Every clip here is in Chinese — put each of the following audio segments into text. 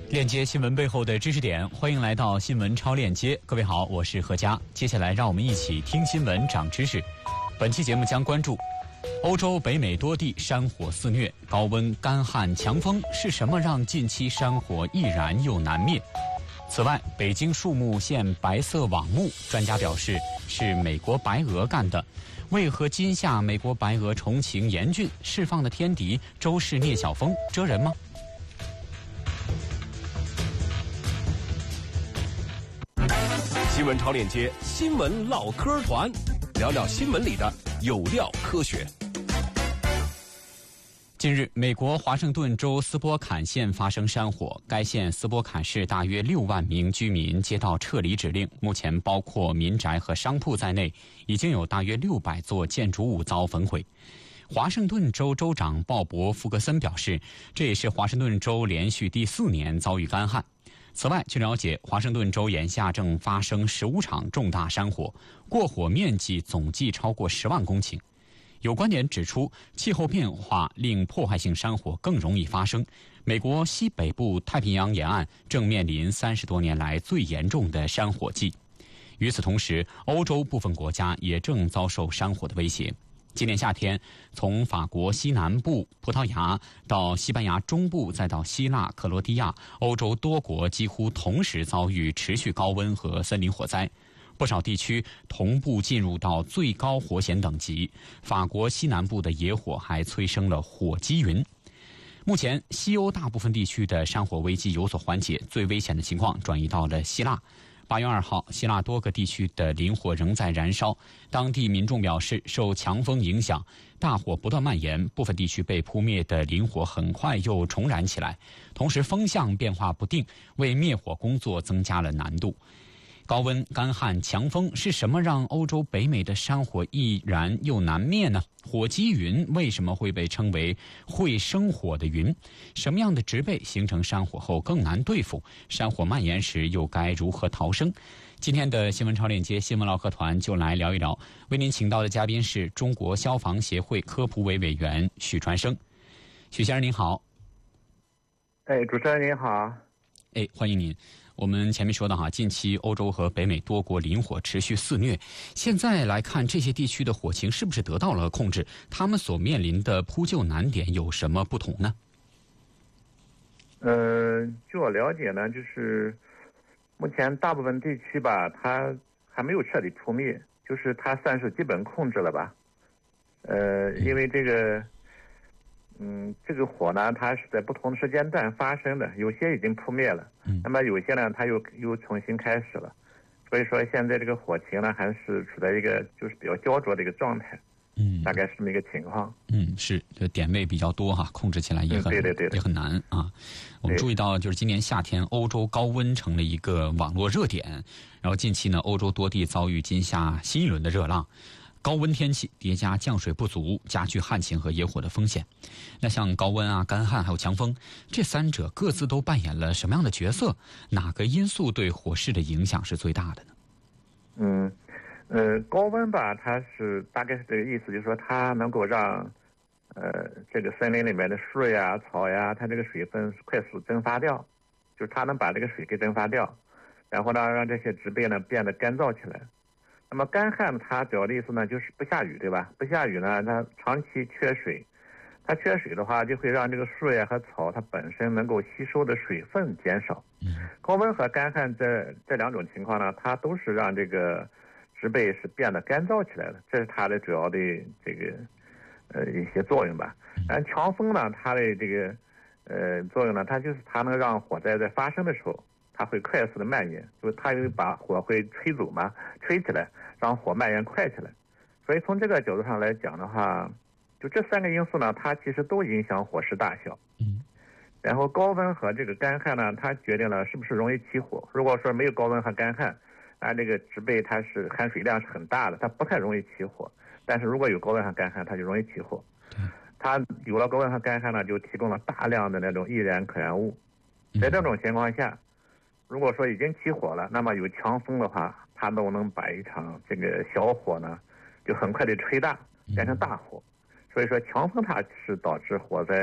链接新闻背后的知识点，欢迎来到新闻超链接。各位好，我是何佳。接下来让我们一起听新闻长知识。本期节目将关注欧洲北美多地山火肆虐，高温、干旱、强风是什么让近期山火易燃又难灭？此外，北京树木现白色网目，专家表示是美国白俄干的。为何今夏美国白俄重情严峻，释放的天敌周氏聂小峰蜇人吗？ 新闻超链接，新闻唠嗑团，聊聊新闻里的有料科学。 近日，美国华盛顿州斯波坎县发生山火，该县斯波坎市大约6万名居民接到撤离指令，目前包括民宅和商铺在内，已经有大约600座建筑物遭焚毁。华盛顿州州长鲍勃·福格森表示，这也是华盛顿州连续第4年遭遇干旱。此外，据了解，华盛顿州眼下正发生15场重大山火，过火面积总计超过10万公顷。有观点指出，气候变化令破坏性山火更容易发生。美国西北部太平洋沿岸正面临30多年来最严重的山火季。与此同时，欧洲部分国家也正遭受山火的威胁。今年夏天，从法国西南部、葡萄牙到西班牙中部，再到希腊、克罗地亚，欧洲多国几乎同时遭遇持续高温和森林火灾。不少地区同步进入到最高火险等级，法国西南部的野火还催生了火积云。目前，西欧大部分地区的山火危机有所缓解，最危险的情况转移到了希腊。8月2号，希腊多个地区的林火仍在燃烧，当地民众表示，受强风影响，大火不断蔓延，部分地区被扑灭的林火很快又重燃起来，同时风向变化不定，为灭火工作增加了难度。高温、干旱、强风是什么让欧洲北美的山火易燃又难灭呢？火积云为什么会被称为会生火的云？什么样的植被形成山火后更难对付？山火蔓延时又该如何逃生？今天的新闻超链接新闻唠嗑团就来聊一聊，为您请到的嘉宾是中国消防协会科普委委员许传生。许先生您好。 主持人您好。 欢迎您。我们前面说到近期欧洲和北美多国林火持续肆虐，现在来看这些地区的火情是不是得到了控制？他们所面临的扑救难点有什么不同呢？ 据我了解呢，就是目前大部分地区吧，它还没有彻底扑灭，就是它算是基本控制了吧。因为这个火呢，它是在不同的时间段发生的，有些已经扑灭了，那么有些呢，它又重新开始了，所以说现在这个火情呢，还是处在一个就是比较焦灼的一个状态，大概是这么一个情况。 是，这点位比较多控制起来也很也很难啊。我们注意到，就是今年夏天，欧洲高温成了一个网络热点，然后近期呢，欧洲多地遭遇今夏新一轮的热浪。高温天气叠加降水不足，加剧旱情和野火的风险。那像高温干旱还有强风，这三者各自都扮演了什么样的角色？哪个因素对火势的影响是最大的呢？高温吧，它是大概是这个意思，就是说它能够让这个森林里面的树呀、草呀，它这个水分快速蒸发掉，就是它能把这个水给蒸发掉，然后呢，让这些植被呢变得干燥起来。那么干旱它主要的意思呢，就是不下雨，对吧？不下雨呢，它长期缺水，它缺水的话，就会让这个树叶和草它本身能够吸收的水分减少。高温和干旱这两种情况呢，它都是让这个植被是变得干燥起来了，这是它的主要的这个一些作用吧。强风呢，它的这个作用呢，它就是它能让火灾在发生的时候，它会快速的蔓延，就是它又把火会吹走嘛，吹起来，让火蔓延快起来。所以从这个角度上来讲的话，就这三个因素呢，它其实都影响火势大小。然后高温和这个干旱呢，它决定了是不是容易起火。如果说没有高温和干旱，这个植被它是含水量是很大的，它不太容易起火。但是如果有高温和干旱，它就容易起火。它有了高温和干旱呢，就提供了大量的那种易燃可燃物。在这种情况下，如果说已经起火了，那么有强风的话，它都能把一场这个小火呢，就很快的吹大，变成大火。所以说强风它是导致火灾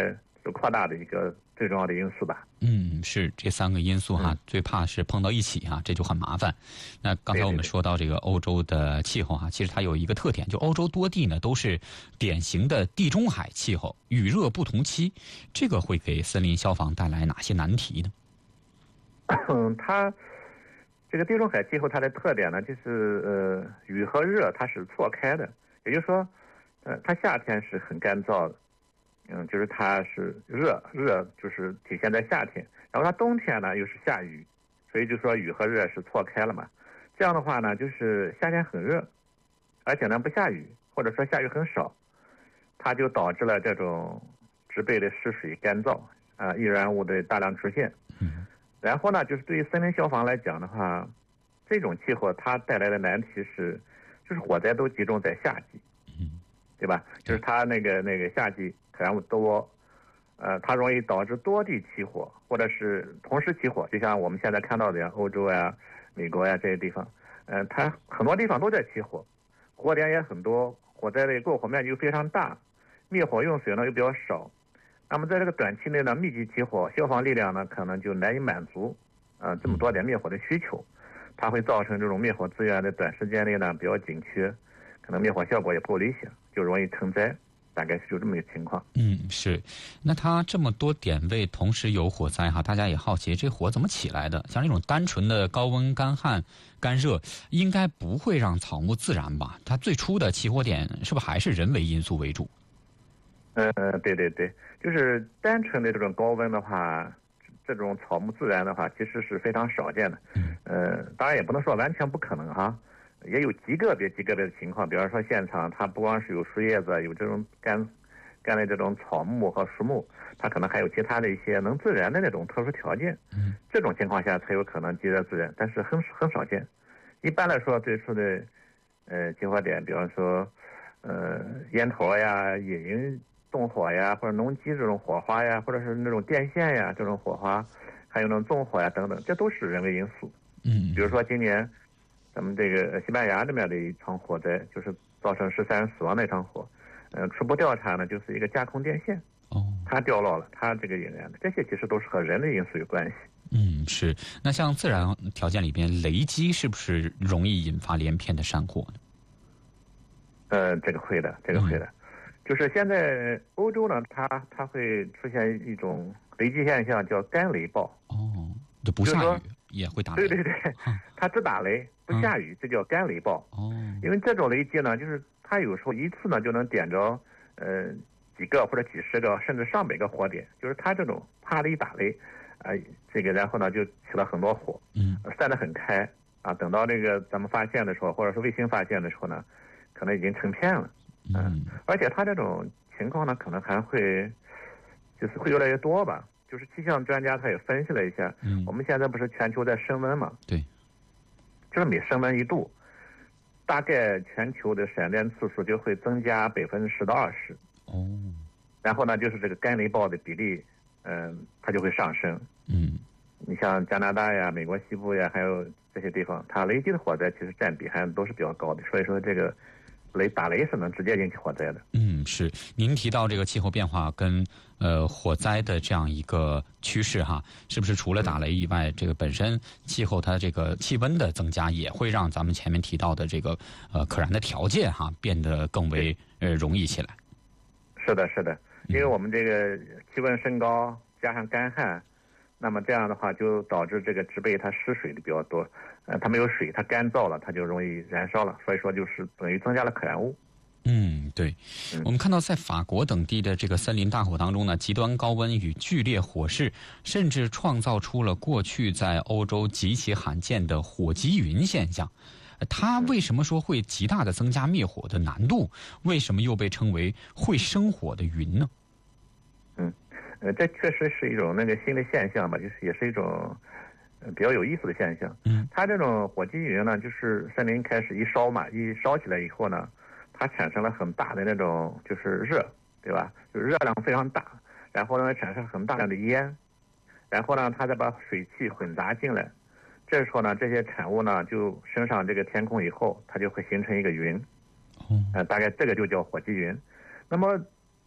就扩大的一个最重要的因素吧。 是这3个因素哈，最怕是碰到一起哈，这就很麻烦。那刚才我们说到这个欧洲的气候哈，其实它有一个特点，就欧洲多地呢都是典型的地中海气候，雨热不同期，这个会给森林消防带来哪些难题呢？ 它这个地中海气候它的特点呢，就是雨和热它是错开的，也就是说，它夏天是很干燥的。就是它是热就是体现在夏天，然后它冬天呢又是下雨，所以就说雨和热是错开了嘛。这样的话呢，就是夏天很热，而且呢不下雨，或者说下雨很少，它就导致了这种植被的失水干燥易燃物的大量出现。然后呢，就是对于森林消防来讲的话，这种气候它带来的难题是，就是火灾都集中在夏季，对吧？就是它那个夏季可燃物多，它容易导致多地起火，或者是同时起火，就像我们现在看到的呀，欧洲呀、美国呀这些地方，它很多地方都在起火，火点也很多，火灾的过火面积又非常大，灭火用水呢又比较少，那么在这个短期内呢，密集起火，消防力量呢可能就难以满足这么多点灭火的需求，它会造成这种灭火资源的短时间内呢比较紧缺，可能灭火效果也不够理想，就容易成灾。大概是就这么一个情况。 是。那它这么多点位同时有火灾哈，大家也好奇这火怎么起来的？像这种单纯的高温、干旱、干热，应该不会让草木自燃吧？它最初的起火点是不是还是人为因素为主？ 对，就是单纯的这种高温的话，这种草木自燃的话，其实是非常少见的。当然也不能说完全不可能哈。也有极个别的情况，比方说现场它不光是有树叶子，有这种干的这种草木和树木，它可能还有其他的一些能自燃的那种特殊条件。这种情况下才有可能即热自燃，但是很少见。一般来说，最初的起火点，比方说烟头呀、野营纵火呀，或者农机这种火花呀，或者是那种电线呀这种火花，还有那种纵火呀等等，这都是人为因素。比如说今年咱们这个西班牙这边的一场火灾，就是造成13人死亡的一场火。初步调查呢，就是一个架空电线，它掉落了，它这个引燃的，这些其实都是和人的因素有关系。 是。那像自然条件里边，雷击是不是容易引发连片的山火呢？这个会的。就是现在欧洲呢，它会出现一种雷击现象，叫干雷暴。 就不下雨也会打雷。 对，它只打雷不下雨，这叫干雷暴。因为这种雷击呢，就是它有时候一次呢就能点着几个或者几十个甚至上百个火点，就是它这种啪的一打雷这个然后呢就起了很多火，散得很开等到这个咱们发现的时候，或者是卫星发现的时候呢，可能已经成片了。而且它这种情况呢，可能还会就是会越来越多吧。就是气象专家他也分析了一下，我们现在不是全球在升温嘛？ 对， 就是每升温1度，大概全球的闪电次数就会增加10%到20%。然后呢，就是这个干雷暴的比例，它就会上升。你像加拿大呀、美国西部呀，还有这些地方，它雷击的火灾其实占比还都是比较高的，所以说这个打雷是能直接引起火灾的。 是。您提到这个气候变化跟火灾的这样一个趋势哈，是不是除了打雷以外，这个本身气候它这个气温的增加也会让咱们前面提到的这个可燃的条件哈变得更为容易起来？ 是的，因为我们这个气温升高加上干旱，那么这样的话就导致这个植被它失水的比较多，它没有水，它干燥了，它就容易燃烧了，所以说就是等于增加了可燃物。 对。我们看到在法国等地的这个森林大火当中呢，极端高温与剧烈火势，甚至创造出了过去在欧洲极其罕见的火积云现象。它为什么说会极大的增加灭火的难度？为什么又被称为会生火的云呢？ 这确实是一种那个新的现象吧，就是也是一种比较有意思的现象。它这种火积云呢，就是森林开始一烧起来以后呢，它产生了很大的那种就是热，对吧？就是热量非常大，然后呢产生很大量的烟，然后呢它再把水汽混杂进来，这时候呢这些产物呢就升上这个天空以后，它就会形成一个云。大概这个就叫火积云。那么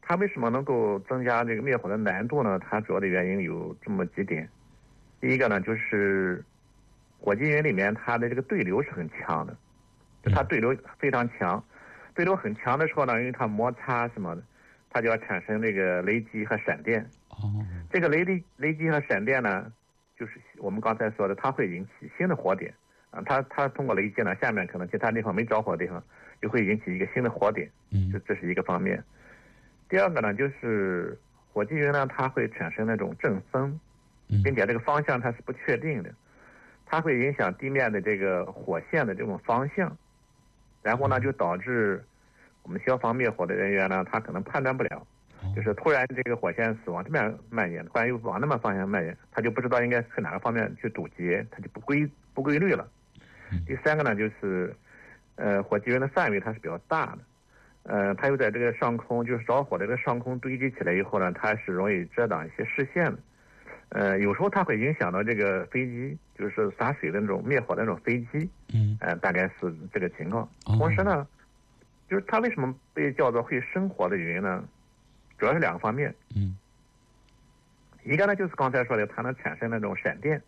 它为什么能够增加这个灭火的难度呢？它主要的原因有这么几点。第一个呢，就是火积云里面它的这个对流是很强的，就它对流非常强，对流很强的时候呢，因为它摩擦什么的，它就要产生这个雷击和闪电。这个雷击和闪电呢，就是我们刚才说的，它会引起新的火点啊。它通过雷击呢，下面可能其他地方没着火的地方，就会引起一个新的火点。这是一个方面。第二个呢，就是火积云呢，它会产生那种阵风，并且这个方向它是不确定的，它会影响地面的这个火线的这种方向，然后呢就导致我们消防灭火的人员呢，他可能判断不了，就是突然这个火线是往这边蔓延，突然又往那么方向蔓延，他就不知道应该去哪个方面去堵截，他就不规律了。第三个呢，就是火积云的范围它是比较大的。它又在这个上空，就是着火的这个上空堆积起来以后呢，它是容易遮挡一些视线的。有时候它会影响到这个飞机，就是洒水的那种灭火的那种飞机。大概是这个情况。同时呢，就是它为什么被叫做会生火的云呢？主要是两个方面。一个呢就是刚才说的，它能产生那种闪电。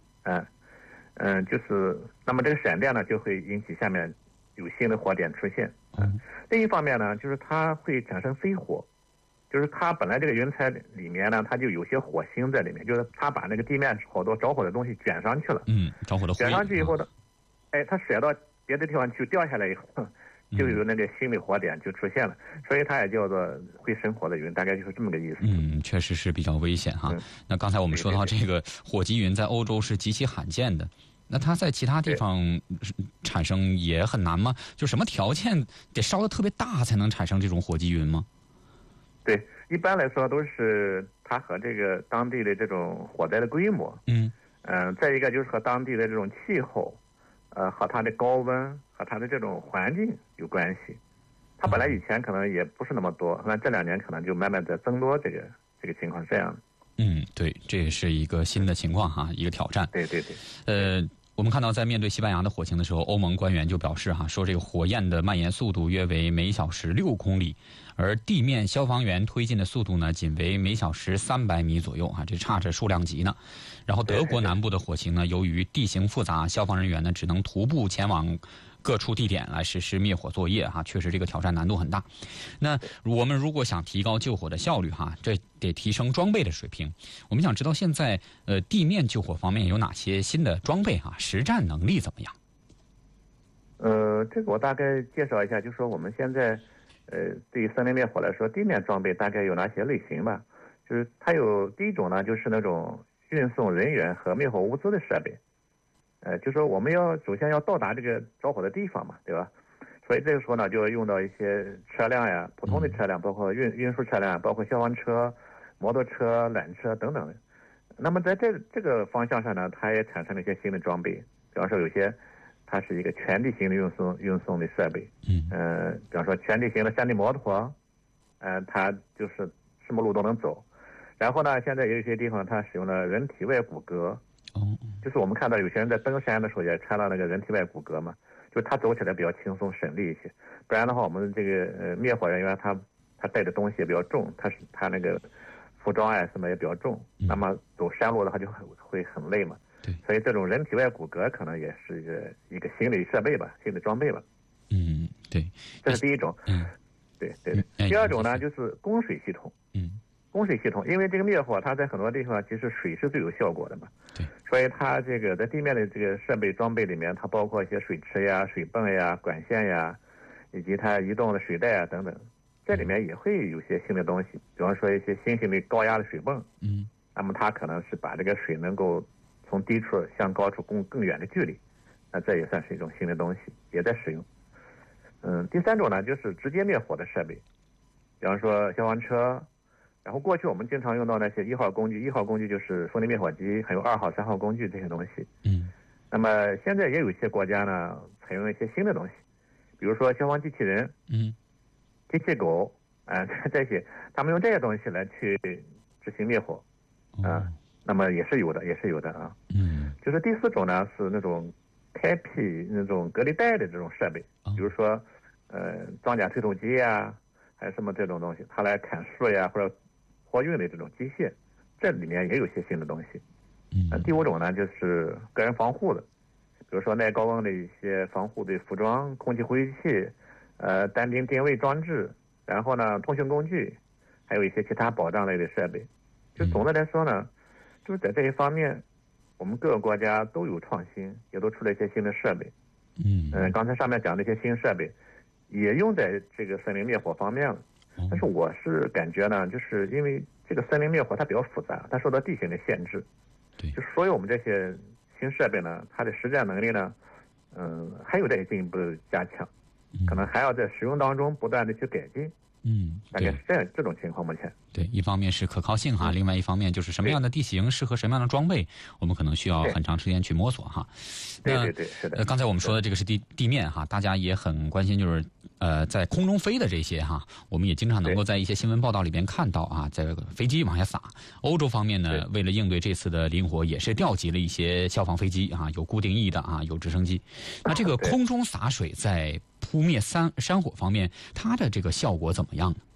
就是那么这个闪电呢，就会引起下面有新的火点出现。另一方面呢，就是它会产生飞火，就是它本来这个云彩里面呢，它就有些火星在里面，就是它把那个地面好多着火的东西卷上去了。 着火的卷上去以后呢，它甩到别的地方去，掉下来以后，就有那个新的火点就出现了，所以它也叫做会生火的云，大概就是这么个意思。 确实是比较危险哈。那刚才我们说到这个火积云在欧洲是极其罕见的。那它在其他地方产生也很难吗？就什么条件得烧得特别大才能产生这种火积云吗？ 对，一般来说都是它和这个当地的这种火灾的规模，再一个就是和当地的这种气候，和它的高温和它的这种环境有关系。它本来以前可能也不是那么多，那这2年可能就慢慢在增多，这个情况是这样的。 对，这也是一个新的情况哈，一个挑战。 对。 我们看到在面对西班牙的火情的时候，欧盟官员就表示说这个火焰的蔓延速度约为每小时6公里，而地面消防员推进的速度呢，仅为每小时300米左右这差着数量级呢。然后德国南部的火情呢，由于地形复杂，消防人员呢只能徒步前往各处地点来实施灭火作业确实这个挑战难度很大。那我们如果想提高救火的效率这得提升装备的水平。我们想知道现在地面救火方面有哪些新的装备实战能力怎么样？ 这个我大概介绍一下，就是说我们现在对于森林灭火来说，地面装备大概有哪些类型吧？就是它有第一种呢，就是那种运送人员和灭火物资的设备。就说我们首先要到达这个着火的地方嘛，对吧？所以这个时候呢，就要用到一些车辆呀，普通的车辆，包括运输车辆，包括消防车、摩托车、缆车等等的。那么在这个方向上呢，它也产生了一些新的装备，比方说有些它是一个全地形的运送的设备。比方说全地形的山地摩托，它就是什么路都能走。然后呢，现在也有一些地方它使用了人体外骨骼。就是我们看到有些人在登山的时候也穿了那个人体外骨骼嘛，就他走起来比较轻松省力一些。不然的话，我们这个灭火人员他带的东西也比较重，他那个服装什么也比较重，那么走山路的话就会很累嘛。 对， 所以这种人体外骨骼可能也是一个新的设备吧，新的装备吧。 对， 这是第一种。对。第二种呢，就是供水系统。供水系统，因为这个灭火它在很多地方其实水是最有效果的嘛。 对。 所以它这个在地面的这个设备装备里面，它包括一些水池呀、水泵呀、管线呀，以及它移动的水带等等，这里面也会有些新的东西，比方说一些新型的高压的水泵。那么它可能是把这个水能够从低处向高处供更远的距离，那这也算是一种新的东西，也在使用。第三种呢，就是直接灭火的设备，比方说消防车。然后过去我们经常用到那些1号工具，1号工具就是风力灭火机，还有2号、3号工具这些东西。那么现在也有一些国家呢，采用一些新的东西，比如说消防机器人，机器狗，这些，他们用这些东西来去执行灭火，那么也是有的啊。就是第4种呢，是那种开辟那种隔离带的这种设备，比如说装甲推土机呀， 还有什么这种东西，它来砍树呀或者货运的这种机械，这里面也有些新的东西。第5种呢就是个人防护的，比如说耐高温的一些防护的服装、空气呼吸器、单兵定位装置，然后呢通讯工具，还有一些其他保障类的设备。就总的来说呢，就是在这一方面，我们各个国家都有创新，也都出了一些新的设备。刚才上面讲的一些新设备，也用在这个森林灭火方面了。但是我是感觉呢，就是因为这个森林灭火它比较复杂，它受到地形的限制。 对， 就所以我们这些新设备呢，它的实战能力呢，还有待进一步的加强，可能还要在使用当中不断的去改进。大概是这种情况目前。 对，一方面是可靠性哈，另外一方面就是什么样的地形适合什么样的装备，我们可能需要很长时间去摸索哈。 对，是的。 刚才我们说的这个是地面哈，大家也很关心，就是在空中飞的这些哈，我们也经常能够在一些新闻报道里边看到啊，在飞机往下撒。欧洲方面呢，为了应对这次的林火，也是调集了一些消防飞机啊，有固定翼的啊，有直升机。那这个空中洒水在扑灭山火方面，它的这个效果怎么样呢？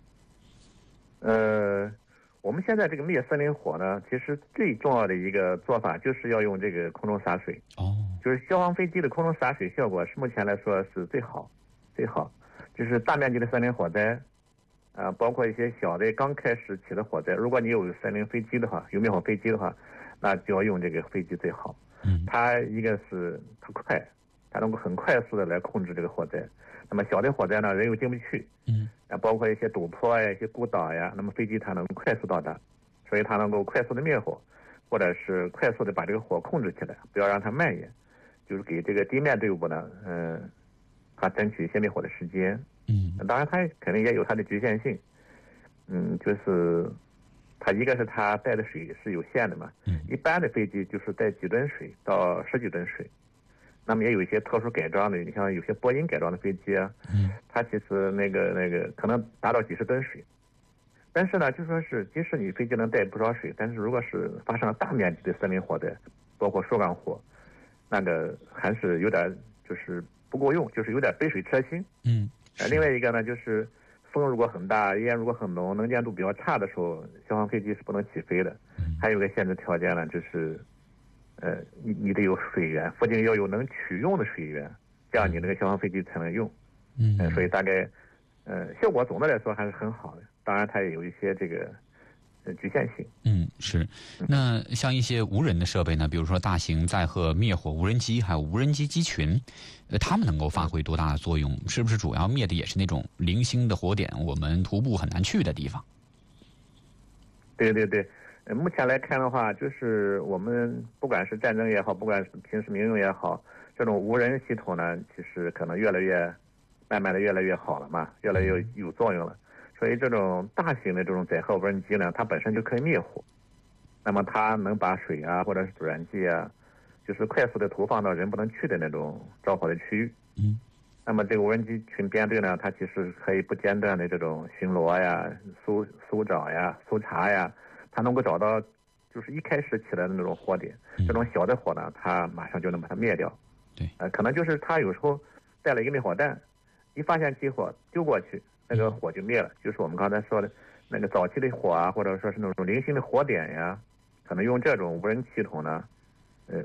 我们现在这个灭森林火呢，其实最重要的一个做法就是要用这个空中洒水。就是消防飞机的空中洒水效果是目前来说是最好。就是大面积的森林火灾，包括一些小的刚开始起的火灾，如果你有森林飞机的话，有灭火飞机的话，那就要用这个飞机最好。它一个是它快，它能够很快速的来控制这个火灾。那么小的火灾呢，人又进不去，包括一些陡坡呀、一些孤岛呀，那么飞机它能快速到达，所以它能够快速的灭火，或者是快速的把这个火控制起来，不要让它蔓延，就是给这个地面队伍呢，它争取一些灭火的时间。当然它肯定也有它的局限性，就是它一个是它带的水是有限的嘛，一般的飞机就是带几吨水到10几吨水。那么也有一些特殊改装的，你像有些波音改装的飞机啊，它其实那个可能达到几十吨水。但是呢，就说是即使你飞机能带不少水，但是如果是发生了大面积的森林火灾，包括树岗火，那个还是有点就是不够用，就是有点杯水车薪。另外一个呢，就是风如果很大，烟如果很浓，能见度比较差的时候，消防飞机是不能起飞的。还有个限制条件呢，就是你得有水源，附近要有能取用的水源，这样你那个消防飞机才能用。所以大概效果总的来说还是很好的，当然它也有一些这个局限性。 是。那像一些无人的设备呢，比如说大型载荷灭火无人机，还有无人机机群，它们能够发挥多大的作用？是不是主要灭的也是那种零星的火点，我们徒步很难去的地方？ 对。目前来看的话，就是我们不管是战争也好，不管是平时民用也好，这种无人系统呢，其实可能慢慢的越来越好了嘛，越来越有作用了。所以这种大型的这种载荷无人机呢，它本身就可以灭火。那么它能把水啊，或者是助燃剂啊，就是快速的投放到人不能去的那种着火的区域。那么这个无人机群编队呢，它其实可以不间断的这种巡逻呀、搜找呀、搜查呀，它能够找到就是一开始起来的那种火点。这种小的火呢，它马上就能把它灭掉。可能就是它有时候带了一个灭火弹，一发现起火丢过去，那个火就灭了。就是我们刚才说的那个早期的火啊，或者说是那种零星的火点呀，可能用这种无人系统呢，